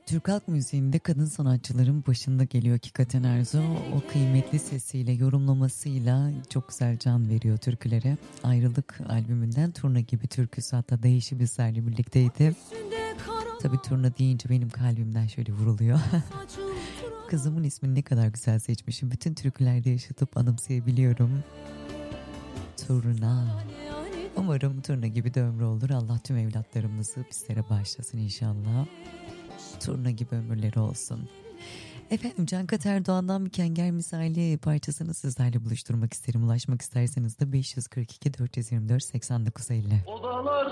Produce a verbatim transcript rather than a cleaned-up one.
Türk halk müziğinde kadın sanatçıların başında geliyor hakikaten Arzu. O kıymetli sesiyle, yorumlamasıyla çok güzel can veriyor türkülere. Ayrılık albümünden Turna gibi türküsü, hatta Değişi Bizlerle birlikteydi. Tabii Turna deyince benim kalbimden şöyle vuruluyor. Kızımın ismini ne kadar güzel seçmişim. Bütün türkülerde yaşatıp anımsayabiliyorum. Turna. Umarım Turna gibi de ömrü olur. Allah tüm evlatlarımızı bizlere bağışlasın inşallah. Turna gibi ömürleri olsun. Efendim, Cankat Erdoğan'dan bir Kenger Misali parçasını sizlerle buluşturmak isterim. Ulaşmak isterseniz de beş yüz kırk iki dört yüz yirmi dört seksen dokuz elli.